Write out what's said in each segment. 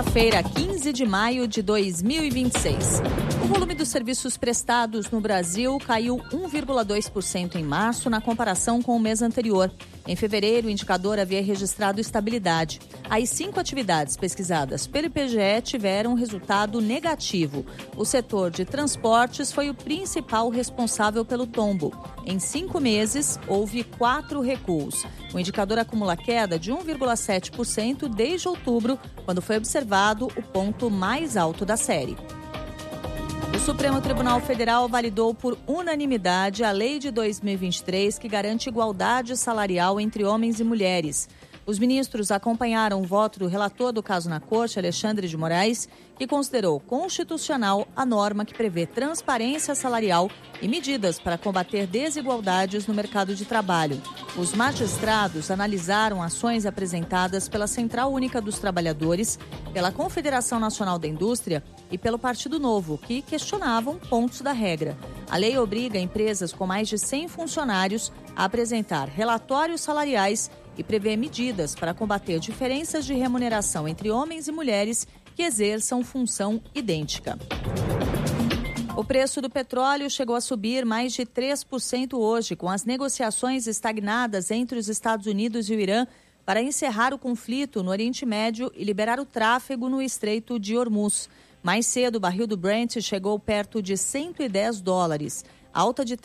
quinta-feira, 15 de maio de 2026. O volume dos serviços prestados no Brasil caiu 1,2% em março na comparação com o mês anterior. Em fevereiro, o indicador havia registrado estabilidade. As 5 atividades pesquisadas pelo IBGE tiveram resultado negativo. O setor de transportes foi o principal responsável pelo tombo. Em 5 meses, houve 4 recuos. O indicador acumula queda de 1,7% desde outubro, quando foi observado o ponto mais alto da série. O Supremo Tribunal Federal validou por unanimidade a Lei de 2023, que garante igualdade salarial entre homens e mulheres. Os ministros acompanharam o voto do relator do caso na Corte, Alexandre de Moraes, que considerou constitucional a norma que prevê transparência salarial e medidas para combater desigualdades no mercado de trabalho. Os magistrados analisaram ações apresentadas pela Central Única dos Trabalhadores, pela Confederação Nacional da Indústria e pelo Partido Novo, que questionavam pontos da regra. A lei obriga empresas com mais de 100 funcionários a apresentar relatórios salariais e prevê medidas para combater diferenças de remuneração entre homens e mulheres que exerçam função idêntica. O preço do petróleo chegou a subir mais de 3% hoje, com as negociações estagnadas entre os Estados Unidos e o Irã para encerrar o conflito no Oriente Médio e liberar o tráfego no Estreito de Hormuz. Mais cedo, o barril do Brent chegou perto de $110, alta de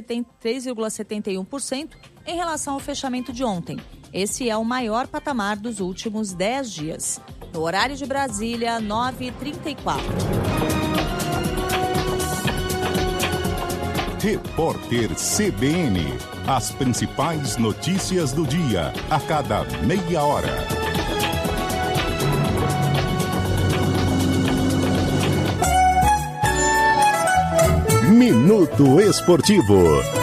3,71% em relação ao fechamento de ontem. Esse é o maior patamar dos últimos 10 dias. No horário de Brasília, 9h34. Repórter CBN. As principais notícias do dia, a cada meia hora. Minuto Esportivo.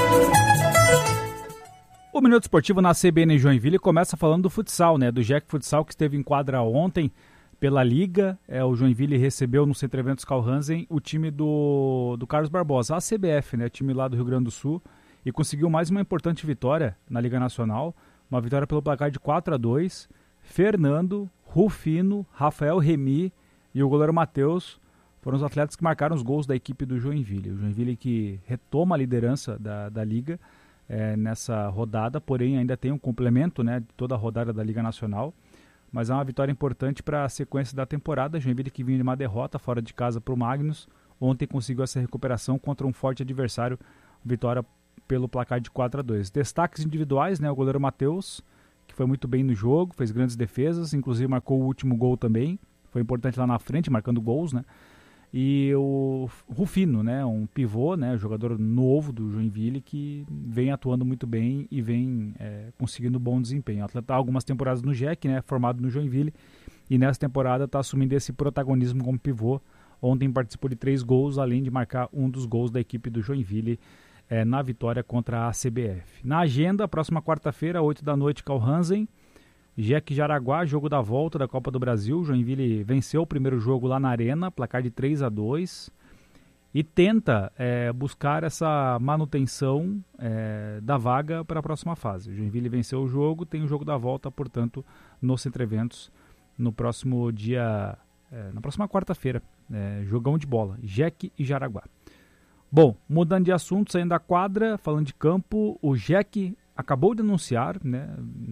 O Minuto Esportivo na CBN Joinville começa falando do futsal, né? Do Jack Futsal, que esteve em quadra ontem pela Liga. O Joinville recebeu no Centro Eventos Carl Hansen o time do Carlos Barbosa, a CBF, né? Time lá do Rio Grande do Sul, e conseguiu mais uma importante vitória na Liga Nacional. Uma vitória pelo placar de 4-2. Fernando, Rufino, Rafael Remy e o goleiro Matheus foram os atletas que marcaram os gols da equipe do Joinville. O Joinville que retoma a liderança da Liga nessa rodada, porém ainda tem um complemento, né, de toda a rodada da Liga Nacional, mas é uma vitória importante para a sequência da temporada. Joinville que vinha de uma derrota fora de casa para o Magnus, ontem conseguiu essa recuperação contra um forte adversário, vitória pelo placar de 4-2. Destaques individuais, né, o goleiro Matheus, que foi muito bem no jogo, fez grandes defesas, inclusive marcou o último gol também, foi importante lá na frente, marcando gols, né. E o Rufino, né, um pivô, né, jogador novo do Joinville, que vem atuando muito bem e vem conseguindo bom desempenho. O atleta há algumas temporadas no Jack, né, formado no Joinville, e nessa temporada está assumindo esse protagonismo como pivô. Ontem participou de 3 gols, além de marcar um dos gols da equipe do Joinville na vitória contra a CBF. Na agenda, próxima quarta-feira, 8 da noite, Carl Hansen, Jack Jaraguá, jogo da volta da Copa do Brasil. Joinville venceu o primeiro jogo lá na Arena, placar de 3-2, e tenta buscar essa manutenção da vaga para a próxima fase. Joinville venceu o jogo, tem o jogo da volta, portanto, no Centro Eventos, no próximo dia, na próxima quarta-feira, jogão de bola, Jack e Jaraguá. Bom, mudando de assunto, saindo da quadra, falando de campo, o Jack acabou de anunciar, né,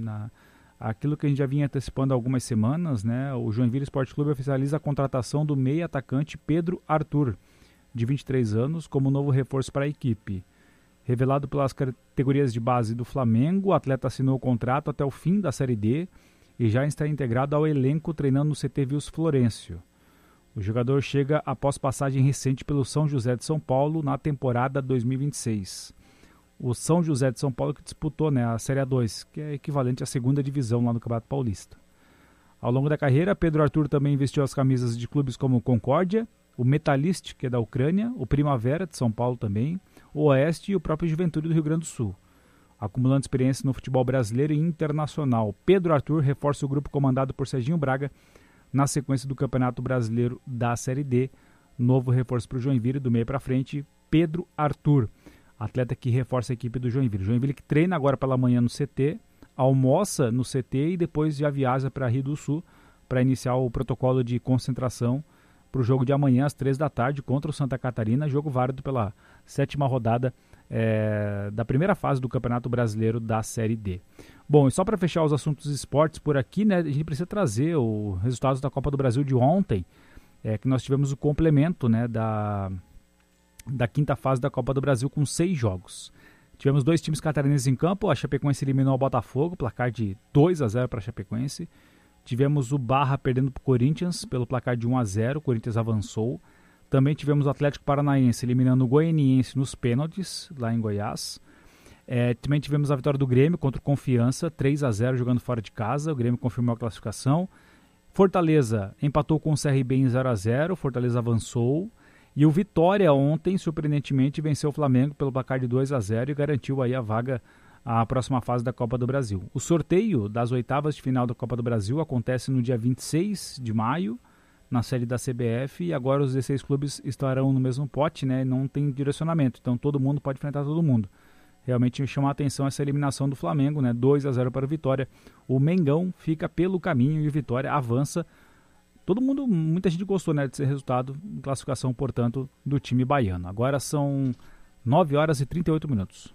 aquilo que a gente já vinha antecipando há algumas semanas, né? O Joinville Esporte Clube oficializa a contratação do meia atacante Pedro Arthur, de 23 anos, como novo reforço para a equipe. Revelado pelas categorias de base do Flamengo, o atleta assinou o contrato até o fim da Série D e já está integrado ao elenco treinando no CT Vils Florencio. O jogador chega após passagem recente pelo São José de São Paulo na temporada 2026. O São José de São Paulo que disputou, né, a Série A2, que é equivalente à segunda divisão lá no Campeonato Paulista. Ao longo da carreira, Pedro Arthur também vestiu as camisas de clubes como o Concórdia, o Metalist, que é da Ucrânia, o Primavera, de São Paulo também, o Oeste e o próprio Juventude do Rio Grande do Sul. Acumulando experiência no futebol brasileiro e internacional, Pedro Arthur reforça o grupo comandado por Serginho Braga na sequência do Campeonato Brasileiro da Série D. Novo reforço para o Joinville, do meio para frente, Pedro Arthur, atleta que reforça a equipe do Joinville. Joinville que treina agora pela manhã no CT, almoça no CT e depois já viaja para Rio do Sul para iniciar o protocolo de concentração para o jogo de amanhã às 3 da tarde contra o Santa Catarina, jogo válido pela 7ª rodada da primeira fase do Campeonato Brasileiro da Série D. Bom, e só para fechar os assuntos esportes por aqui, né, a gente precisa trazer os resultados da Copa do Brasil de ontem, que nós tivemos o complemento, né, da 5ª fase da Copa do Brasil com 6 jogos. Tivemos 2 times catarinenses em campo, a Chapecoense eliminou o Botafogo, placar de 2-0 para a Chapecoense. Tivemos o Barra perdendo para o Corinthians pelo placar de 1-0, o Corinthians avançou. Também tivemos o Atlético Paranaense eliminando o Goianiense nos pênaltis, lá em Goiás. Também tivemos a vitória do Grêmio contra o Confiança, 3-0 jogando fora de casa, o Grêmio confirmou a classificação. Fortaleza empatou com o CRB em 0-0, Fortaleza avançou. E o Vitória ontem, surpreendentemente, venceu o Flamengo pelo placar de 2-0 e garantiu aí a vaga à próxima fase da Copa do Brasil. O sorteio das oitavas de final da Copa do Brasil acontece no dia 26 de maio, na sede da CBF, e agora os 16 clubes estarão no mesmo pote, né? Não tem direcionamento, então todo mundo pode enfrentar todo mundo. Realmente chama a atenção essa eliminação do Flamengo, né? 2-0 para o Vitória. O Mengão fica pelo caminho e o Vitória avança. Muita gente gostou, né, desse resultado, classificação, portanto, do time baiano. Agora são 9 horas e 38 minutos.